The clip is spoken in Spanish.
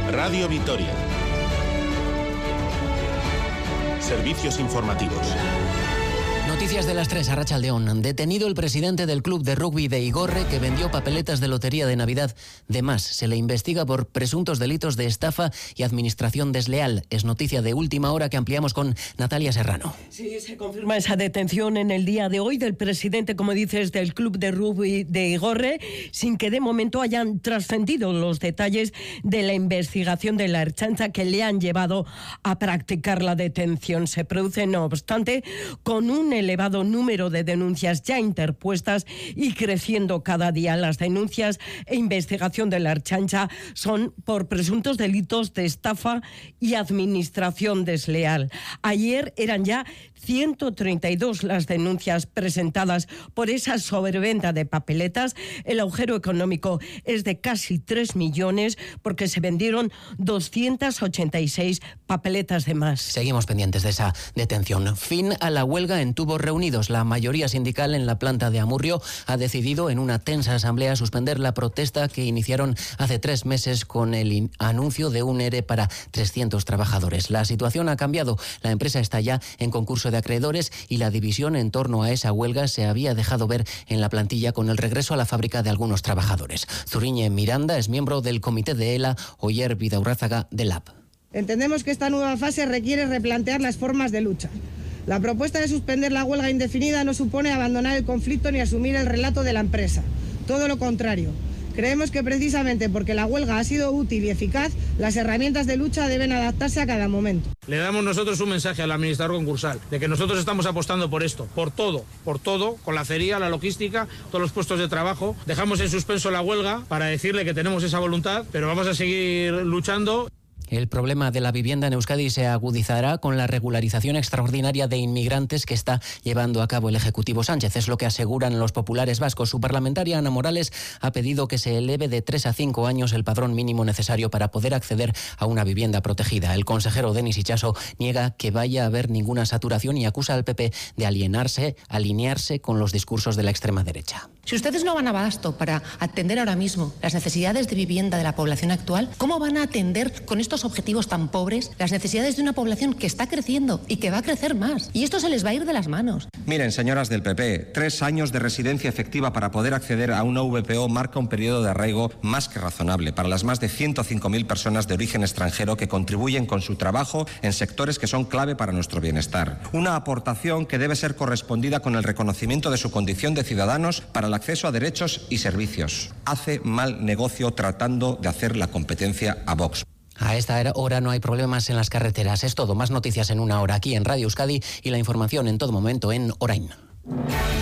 Radio Vitoria. Servicios informativos. Noticias de las 3, Arratsaldeón. Detenido el presidente del club de rugby de Igorre que vendió papeletas de lotería de Navidad de más. Se le investiga por presuntos delitos de estafa y administración desleal. Es noticia de última hora que ampliamos con Natalia Serrano. Sí, se confirma esa detención en el día de hoy del presidente, como dices, del club de rugby de Igorre, sin que de momento hayan trascendido los detalles de la investigación de la Ertzaintza que le han llevado a practicar la detención. Se produce, no obstante, con un elevado número de denuncias ya interpuestas y creciendo cada día. Las denuncias e investigación de la Ertzaintza son por presuntos delitos de estafa y administración desleal. Ayer eran ya 132 las denuncias presentadas por esa sobreventa de papeletas. El agujero económico es de casi 3 millones porque se vendieron 286 papeletas de más. Seguimos pendientes de esa detención. Fin a la huelga en Tubos Reunidos. La mayoría sindical en la planta de Amurrio ha decidido en una tensa asamblea suspender la protesta que iniciaron hace 3 meses con el anuncio de un ERE para 300 trabajadores. La situación ha cambiado. La empresa está ya en concurso de acreedores y la división en torno a esa huelga se había dejado ver en la plantilla con el regreso a la fábrica de algunos trabajadores. Zuriñe Miranda es miembro del comité de ELA, Oyer Vidaurrázaga de LAB. Entendemos que esta nueva fase requiere replantear las formas de lucha. La propuesta de suspender la huelga indefinida no supone abandonar el conflicto ni asumir el relato de la empresa. Todo lo contrario. Creemos que precisamente porque la huelga ha sido útil y eficaz, las herramientas de lucha deben adaptarse a cada momento. Le damos nosotros un mensaje al administrador concursal de que nosotros estamos apostando por esto, por todo, con la acería, la logística, todos los puestos de trabajo. Dejamos en suspenso la huelga para decirle que tenemos esa voluntad, pero vamos a seguir luchando. El problema de la vivienda en Euskadi se agudizará con la regularización extraordinaria de inmigrantes que está llevando a cabo el Ejecutivo Sánchez. Es lo que aseguran los populares vascos. Su parlamentaria Ana Morales ha pedido que se eleve de 3 a 5 años el padrón mínimo necesario para poder acceder a una vivienda protegida. El consejero Denis Itxaso niega que vaya a haber ninguna saturación y acusa al PP de alinearse con los discursos de la extrema derecha. Si ustedes no van a abasto para atender ahora mismo las necesidades de vivienda de la población actual, ¿cómo van a atender con estos objetivos tan pobres las necesidades de una población que está creciendo y que va a crecer más? Y esto se les va a ir de las manos. Miren, señoras del PP, 3 años de residencia efectiva para poder acceder a una VPO marca un periodo de arraigo más que razonable para las más de 105.000 personas de origen extranjero que contribuyen con su trabajo en sectores que son clave para nuestro bienestar. Una aportación que debe ser correspondida con el reconocimiento de su condición de ciudadanos para el acceso a derechos y servicios. Hace mal negocio tratando de hacer la competencia a Vox. A esta hora no hay problemas en las carreteras. Es todo. Más noticias en una hora aquí en Radio Euskadi y la información en todo momento en Orain.